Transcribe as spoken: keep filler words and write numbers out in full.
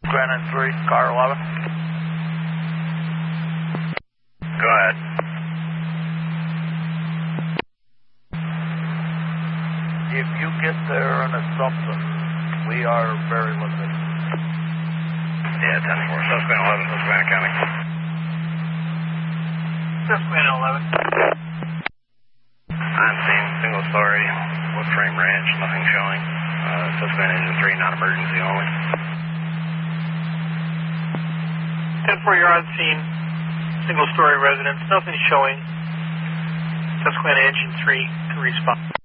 Susquehanna three, car eleven. Go ahead. If you get there in a something, we are very limited. Yeah, ten four, Susquehanna eleven, Susquehanna County. Susquehanna eleven. I'm seeing single story, wood frame ranch, nothing showing. Uh, Susquehanna engine three, non-emergency only. ten four, you're on scene. Single story residence, nothing showing. Susquehanna engine three to respond.